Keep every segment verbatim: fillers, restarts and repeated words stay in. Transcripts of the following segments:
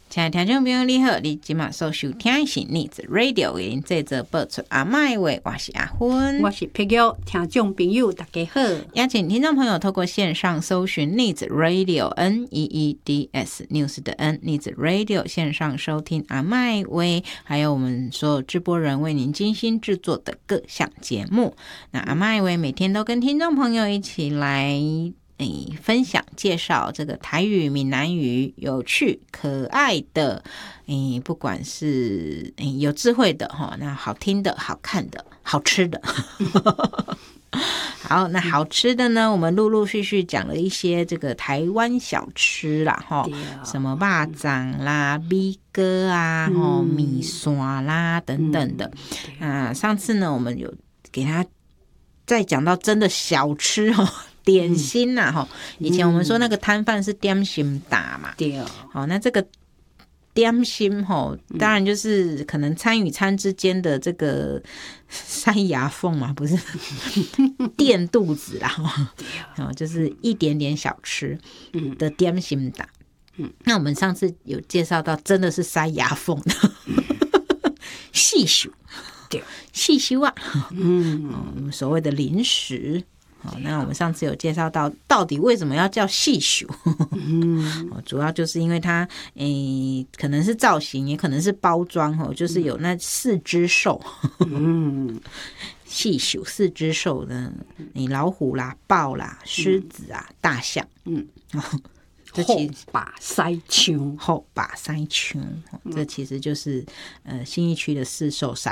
亲爱的听众朋友你好，你今晚所收听的是逆子 Radio 的这则播出阿麦话，我是阿芬， 我是碧玉，听众朋友大家好。 邀请听众朋友透过线上搜寻逆子 Radio N E E D S News 的 N 逆子 Radio 线上收听阿麦话，还有我们所有直播人为您精心制作的各项节目。那阿麦话每天都跟听众朋友一起来诶，分享介绍这个台语、闽南语有趣可爱的，诶，不管是诶有智慧的哈，那好听的、好看的、好吃的。好，那好吃的呢，我们陆陆续续讲了一些这个台湾小吃啦，哈，什么肉粽啦、米糕啊、哈、米线啦等等的。啊，上次呢，我们有给他再讲到真的小吃哦。点心呐、啊，哈、嗯！以前我们说那个摊贩是点心打嘛，对、嗯，好，那这个点心哈，当然就是可能餐与餐之间的这个塞牙缝嘛，不是垫肚子啦，哦，就是一点点小吃的点心打。嗯，那我们上次有介绍到，真的是塞牙缝的，细数，对，细数啊，嗯，所谓的零食。好，那我们上次有介绍到，到底为什么要叫细数？嗯，主要就是因为它，诶、欸，可能是造型，也可能是包装，哦，就是有那四只兽。嗯，细数四只兽呢，你老虎啦、豹啦、狮子啊、大象，嗯，这其实后把塞丘， 后把塞丘，这其实就是呃信义区的四兽山。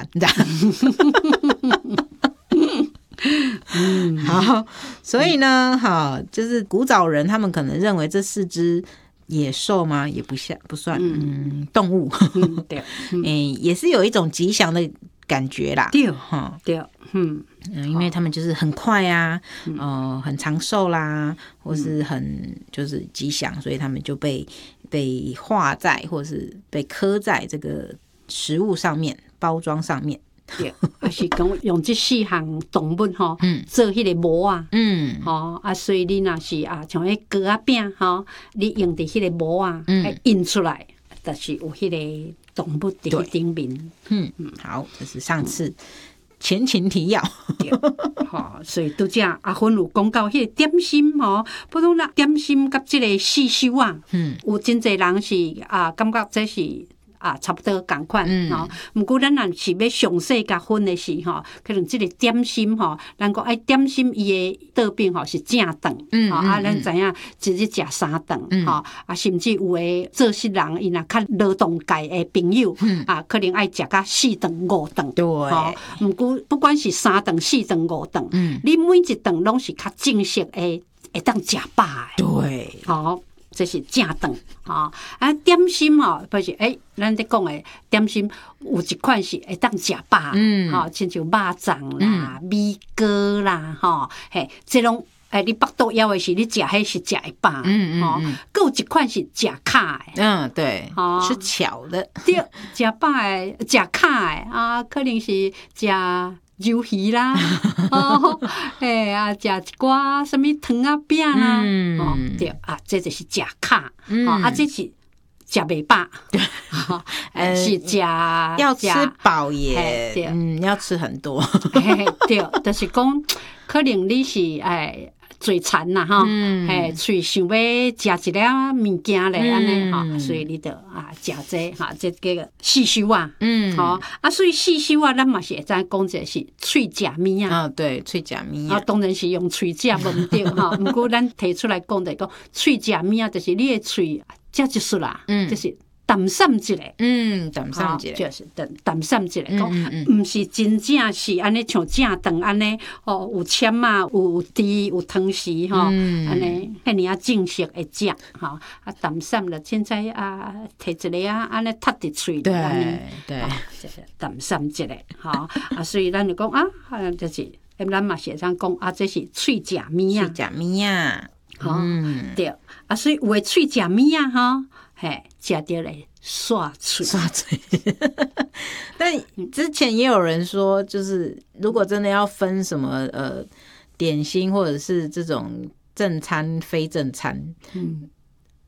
嗯，好，所以呢，好，就是古早人他们可能认为这四只野兽嘛，也不像不算，嗯，动物，嗯，对，嗯、欸，也是有一种吉祥的感觉啦， 对，哈，对，嗯， 嗯，因为他们就是很快啊，嗯、呃，很长寿啦，或是很就是吉祥，所以他们就被被画在或是被刻在这个食物上面、包装上面。 对，还是讲用这四项动物吼，嗯、做迄个模啊，嗯，吼啊，所以你若是啊，像迄糕仔饼吼，你用伫迄个模啊，嗯，印出来，就是有迄个动物伫迄顶面。嗯嗯，好，这是上次前情提要。 好，所以拄则阿芬有讲到迄个点心吼，不如啦点心甲即个四秀啊，嗯，有真侪人是啊，感觉这是。啊，差不多同款吼。毋过咱若是要详细甲分的是吼，可能即个点心吼，咱讲爱点心伊的桌边吼是正顿，嗯，啊，咱知影一日食三顿，吼，啊，甚至有诶做事人伊若较劳动界的朋友，啊，可能爱食甲四顿五顿， 对， 吼。毋过不管是三顿、四顿、五顿，嗯，你每一顿拢是较正式诶，会当食饱诶， 对， 吼。这是正顿啊！啊，点心吼，不是诶，咱咧讲诶，点心有一款是会当食饱，嗯，吼，亲像肉粽啦、米糕啦，吼，嘿，这种诶，你腹肚枵诶是，你食迄是食会饱，嗯嗯，吼，佫有一款是食卡诶， 嗯，对，哦，是巧的， 对，食饱诶，食卡诶，啊，可能是食。鱿鱼啦，哦，哎啊，食一寡什么糖啊饼啦，嗯、哦，对啊，这就是食卡，嗯、哦，啊，这是食袂饱，对，呃，是食要吃饱也，嗯，要吃很多， 对，就是讲，可能你是哎。嘴馋啦哈，哎，嘴想要食一粒物件咧，安尼哈，所以你就啊食这哈，这个四秀啊，嗯，好啊，所以四秀啊，咱嘛是会知讲这是喙食物啊， 啊，对，喙食物啊，当然是用喙食无毋对哈，毋过咱提出来讲就讲喙食物啊，就是你的喙食一束啦，嗯，就是。淡散一下， 嗯，淡散一下， 就是淡淡散一下，讲毋是真正是安尼像正顿安尼，哦，有签啊，有猪，有汤匙吼，安尼遐尔啊正式会食，吼啊淡散了，凊彩啊摕一个啊安尼插伫喙里安尼， 对， 就是淡散一下，吼啊，所以咱就讲啊，就是，咱嘛是会当讲啊，这是喙食物啊， 喙食物啊， 嗯，对，啊，所以有诶喙食物啊，吼。嘿，食到嘞刷嘴， 刷嘴。但之前也有人说，就是如果真的要分什么呃点心或者是这种正餐非正餐，嗯，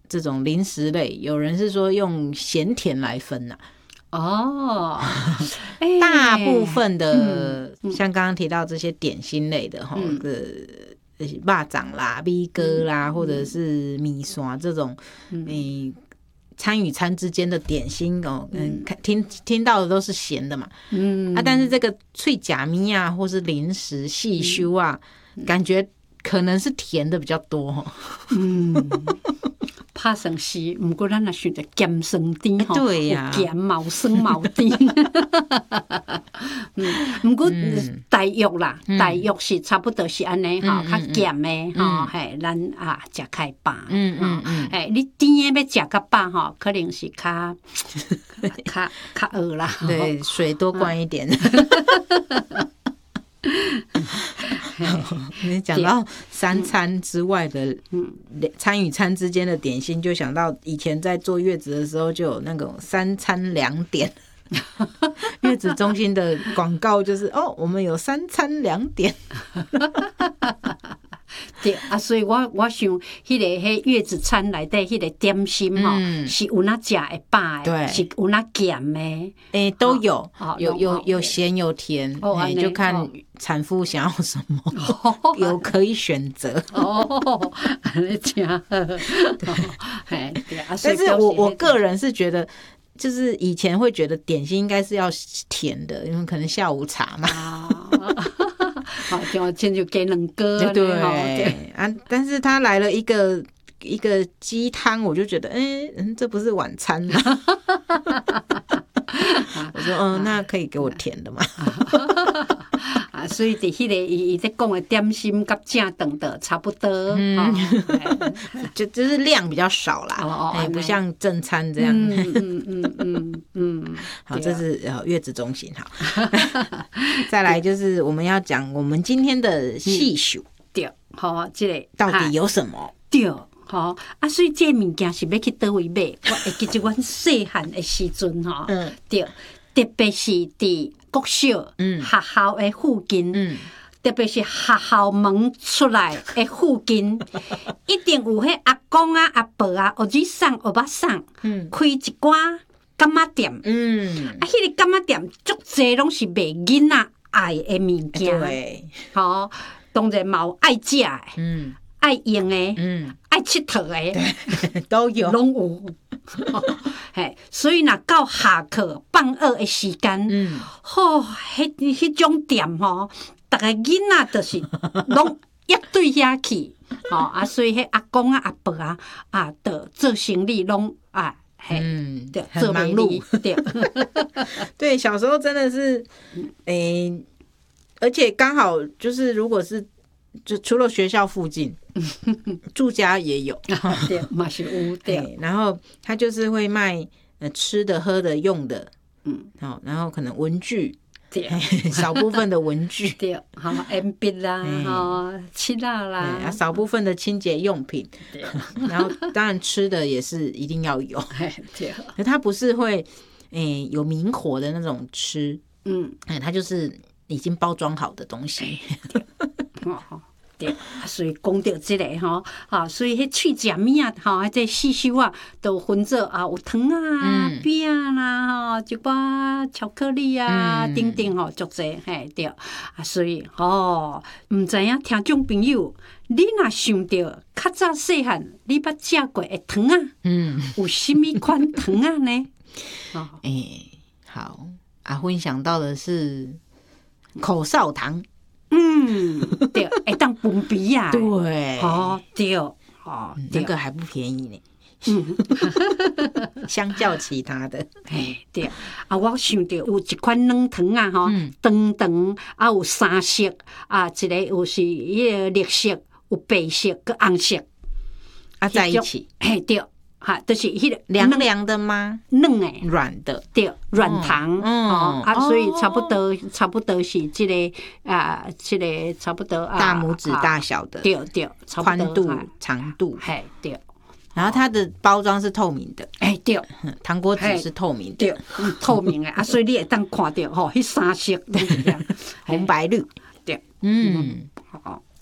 这种零食类，有人是说用咸甜来分呐、啊。 哦， 大部分的、 嗯嗯、 像刚刚提到这些点心类的哈，这肉粽啦、米糕啦、嗯，或者是米线这种，嗯。欸餐与餐之间的点心哦，嗯，听听到的都是咸的嘛，嗯啊，但是这个脆假米啊，或是零食细修啊、嗯，感觉可能是甜的比较多哈。嗯， 拍算是，不过咱若想着咸酸甜吼， 对呀、啊， 有咸嘛有酸嘛有甜。嗯，不过大约啦，嗯、大约是差不多是安尼吼，较咸的吼，嘿，咱啊食开饱。嗯嗯嗯，嘿，你甜的要食较饱吼，可能是较较较饿啦。 对，水多灌一点。你讲到三餐之外的，嗯，餐与餐之间的点心，就想到以前在坐月子的时候，就有那种三餐两点。月子中心的广告就是哦，我们有三餐两点。 对啊，所以我我想，迄个迄月子餐内底迄个点心吼、嗯，是有哪食会饱的，是有哪咸的，诶、 欸，都有，哦、有有有咸有甜，哦欸、就看产妇想要什么，哦、有可以选择。哦， 安尼真好。对， 但是我我个人是觉得。就是以前会觉得点心应该是要甜的，因为可能下午茶嘛。 好，就先就给两个。 对对啊，但是他来了一个一个鸡汤，我就觉得，哎、欸，嗯，这不是晚餐吗？我说，嗯，那可以给我甜的吗？ 啊，所以伫迄个伊伊在讲的点心甲正顿的差不多，嗯，哦、 就就是量比较少啦，哦哦，不像正餐这样。嗯嗯嗯嗯嗯。好，这是呃月子中心好。再来就是我们要讲我们今天的细数， 对，好，这个到底有什么？ 对。吼、哦、啊，所以这物件是要去倒位买？我会记得阮细汉的时阵吼，嗯，对，特别是伫国小、嗯、学校的附近，嗯，特别是学校门出来的附近，一定有迄阿公啊、阿伯啊，或者送、或捌送，嗯，开一寡柑仔店，嗯，啊，迄、那個柑仔店足濟攏是賣囡仔愛的物件，對，吼、哦，當然嘛有愛食的，嗯。愛用的，嗯，愛佚佗的， 都有， 攏有。嘿，所以若到下課放學的時間，嗯，吼，迄迄種店吼，逐個囡仔就是攏一對遐去，吼啊，所以迄阿公啊、阿伯啊，啊，的做生意攏啊，嘿， 嗯，對，很忙碌， 對， 對，小時候真的是，誒、欸，而且剛好就是如果是。就除了學校附近，住家也有， 對，嘛是有對。 然後他就是會賣呃吃的、喝的、用的，嗯，好，然後可能文具，對，少部分的文具， 對，好，鉛筆啦，哈，漆蠟啦， 啊，少部分的清潔用品，對，然後當然吃的也是一定要有， 對， 可它不是會誒、欸、有明火的那種吃，嗯，它就是已經包裝好的東西。 哦，对，所以講到這個吼，啊，所以迄脆食物啊，吼，迄個細修啊，都分做啊，有糖啊、餅、嗯、啦，吼，一寡巧克力啊，嗯、等等吼，足濟，嘿，對，啊，所以吼，毋知影聽眾朋友，你若想到較早細漢你捌食過的糖啊，嗯，有什麼款糖啊呢？ 哦，誒、欸，好，阿芬想到的是口哨糖。 嗯，对，会当分鼻啊， 对， 哦，对，哦， 那個還不便宜呢，嗯，相較其他的， 嘿，對，啊，我想到有一款軟糖啊，吼、嗯，長長啊，有三色啊，一個有是迄個綠色，有白色，佮紅色， 啊，在一起， 嘿，對。哈，就是迄個涼涼的嗎？ 軟誒， 軟的， 對，軟糖，哦，啊，所以差不多，差不多是這個啊，這個差不多啊， 大拇指大小的， 對對， 寬度、長度， 嘿，對。 然後它的包裝是透明的， 哎，對， 糖果紙是透明的， 對，透明誒，啊，所以你會當看到吼，迄三色， 紅白綠， 對， 嗯， 好。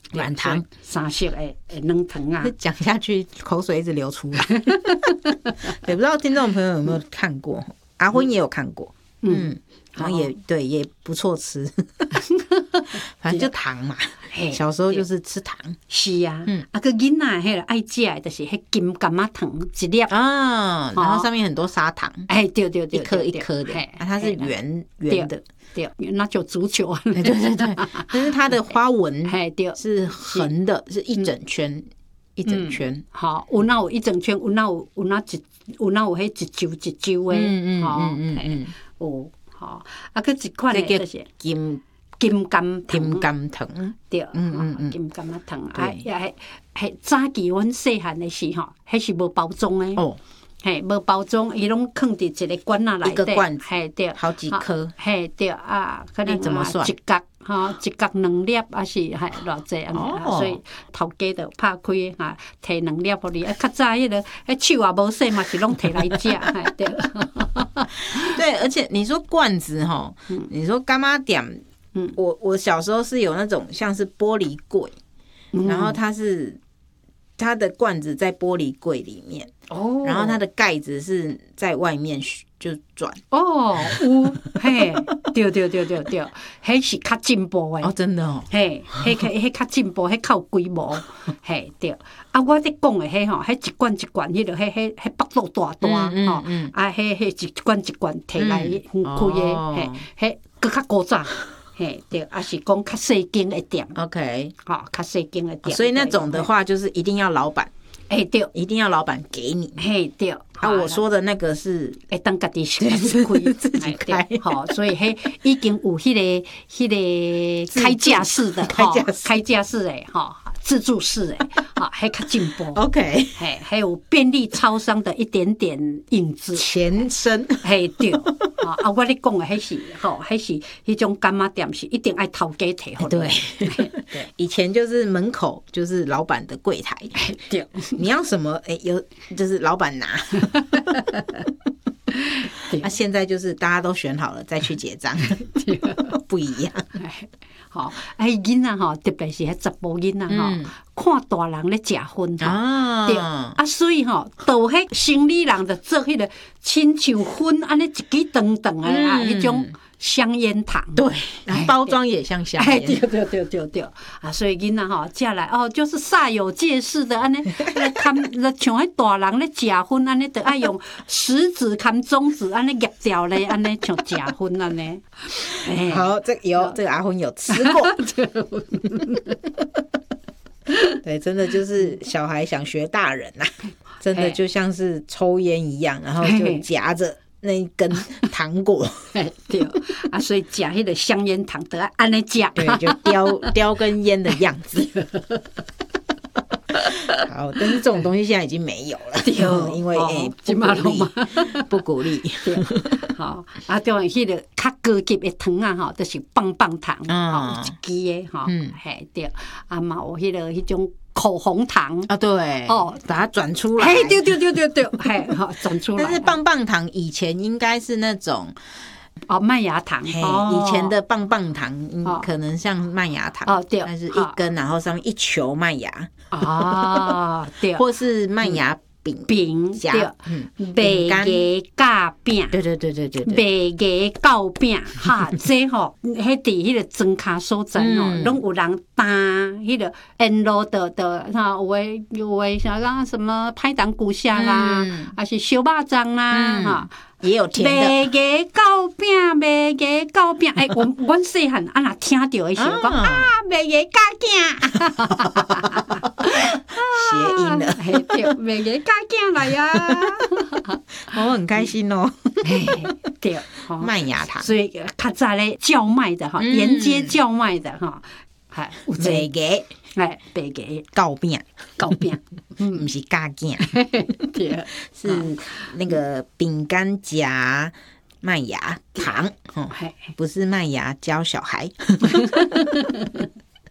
软糖三色的的软糖啊， 讲下去口水一直流出来。也不知道听众朋友有没有看过，阿昏也有看过，嗯，然后也对也不错吃，反正就糖嘛。小时候就是吃糖， 是啊，嗯，啊个囡仔迄个爱食的，就是迄金柑仔糖一粒啊，然后上面很多砂糖， 哎，对对对， 一颗一颗的，啊，它是圆圆的， 对，那就足球啊， 对对对，但是它的花纹哎对是横的，是一整圈一整圈， 好，有那有一整圈，有那有有那一有那有迄一揪一揪的， 嗯嗯嗯嗯嗯， 有好，啊个一款的就是金。 金柑金柑糖， 对，嗯嗯嗯，金柑仔糖，啊，也系系早期阮细汉的时吼，迄是无包装的哦，嘿，无包装，伊拢放伫一个罐仔内底， 一个罐子， 嘿对， 好几颗， 嘿对啊，可能怎么算？ 一角吼，一角两粒，还是嘿偌济安尼，所以头家就拍开哈，摕两粒互你，啊，较早迄个，迄手也无洗嘛，是拢摕来食，嘿对， 对，而且你说罐子吼，你说柑仔店。我我小时候是有那种像是玻璃柜，嗯、然后它是它的罐子在玻璃柜里面，哦，然后它的盖子是在外面就转。 哦，有嘿，对对对对对，迄是较进步的哦，真的哦， 嘿，迄个迄较进步，迄较有规模，嘿对。啊，我咧讲的迄吼，迄一罐一罐，迄个迄迄迄腹肚大大吼，啊，迄迄一罐一罐摕来开的，嘿，迄搁较古早。嘿，对，啊是讲较细间的店 ，OK， 好，较细间的店， 所以那种的话就是一定要老板， 哎对， 一定要老板给你， 嘿对， 啊我说的那个是会当家己开自己开，好，所以迄已经有迄个迄个开架式的， 开架式开架式的哈。自助式诶，好，还较进步。 OK， 嘿，还有便利超商的一点点影子前身。 嘿，对，啊，我咧讲的迄是，吼，迄是迄种柑仔店是一定爱头家摕互。 对，以前就是门口就是老板的柜台， 对， 你要什么，哎、欸，有就是老板拿。那、啊、现在就是大家都选好了再去结账，不一样。 好，哎，囡仔吼，特别是迄查甫囡仔吼，看大人咧食薰吼，对啊，所以吼，到迄生理人就做迄个亲像薰安尼一支长长的啊，迄种香烟糖， 对，包装也像香烟， 对对对对对啊，所以囡仔吼食来哦，就是煞有介事的安尼，来看，来像迄大人咧食薰安尼，得爱用食指含中指安尼夹掉咧，安尼像食薰安尼。 好，这有这个阿昏有吃过。对，真的就是小孩想学大人呐、啊，真的就像是抽烟一样，然后就夹着那一根糖果。 对啊，所以食迄个香烟糖得安尼食， 对，就叼叼根烟的样子。好，但是这种东西现在已经没有了， 对， 因为哎、欸、不鼓励，不鼓励。 好啊，对，迄个较高级的糖啊，吼，就是棒棒糖，哦，一支的吼，嘿，对，啊嘛有迄个迄种口红糖啊，对，哦，把它转出来， 嘿，对对对对对，嘿，好转出来。 但是棒棒糖以前应该是那种。 哦，麦芽糖， 哦，以前的棒棒糖可能像麦芽糖， 哦，对， 但是一根，然后上面一球麦芽， 啊，对， 或是麦芽饼饼夹， 嗯，白芽夹饼， 对对对对对， 白芽糕饼，哈，这吼，迄伫迄个庄卡所在吼，拢有人担迄个沿路的的，哈，有诶有诶，像讲什么派糖古虾啦，还是小肉粽啦，哈。 也有甜的， 白芽糕饼，白芽糕饼，哎，我阮细汉啊，若听到的时候讲啊，白芽糕饼， 谐音了， 对，白芽糕饼来呀， 我很开心哦， 对， 麦芽糖， 所以较早咧叫卖的哈，沿街叫卖的哈， 白芽。 哎，白芽糕饼， 糕饼， 嗯，不是嘎饼， 对， 是那个饼干夹麦芽糖，哦，不是麦芽教小孩。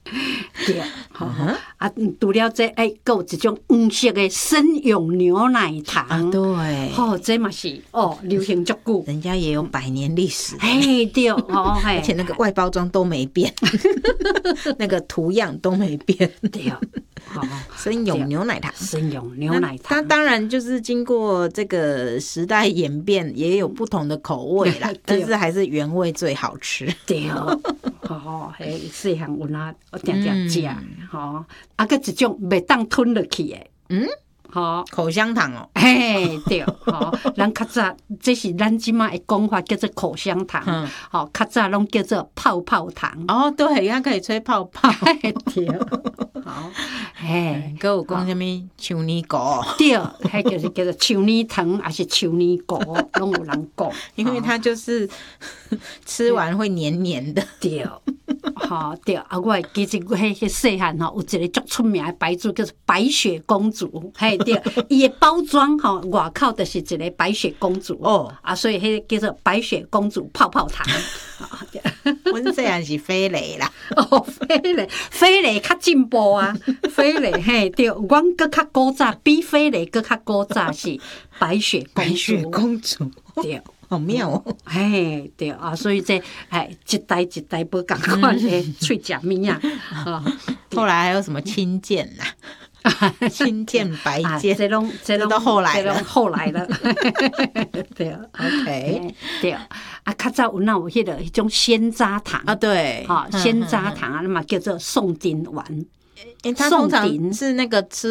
对，好、uh-huh. 啊，除了这哎，还有一种黄色的生永牛奶糖，啊、 对， 哦，这嘛是哦，流行足久， 人家也有百年历史， 哎，对，哦， 而且那个外包装都没变，那个图样都没变， 对。哦， 生永牛奶糖， 生永牛奶糖， 它当然就是经过这个时代演变，也有不同的口味啦，但是还是原味最好吃。 对哦，哦，嘿，细汉有哪我定定食，吼，啊，个一种袂当吞落去的，嗯。 好，口香糖哦， 嘿，对，吼，咱较早这是咱即马的讲法，叫做口香糖，嗯，好，较早拢叫做泡泡糖。 哦，对，它可以吹泡泡， 对，好，嘿， 佮有讲什么树泥果？ 对，迄就是叫做树泥糖，还是树泥果，拢有人讲， 因为它就是吃完会黏黏的。 对。好对，啊，我会记一迄迄细汉吼，有一个足出名的牌子叫做白雪公主，嘿对，伊的包装吼外口就是一个白雪公主哦，啊，所以迄叫做白雪公主泡泡糖。 阮细汉是飞雷啦， 哦，飞雷，飞雷较进步啊，飞雷嘿对，阮搁较古早，比飞雷搁较古早是白雪白雪公主， 对。 好妙哦！ 嘿，对啊，所以这哎一代一代不共款的喙食物啊。 后来还有什么青剑呐？青剑、白剑， 这拢这拢都后来了， 后来了。对，OK，对啊，较早有那有迄个迄种鲜渣糖啊，对， 哈，鲜渣糖啊，那么叫做宋丁丸。 它通常是那个吃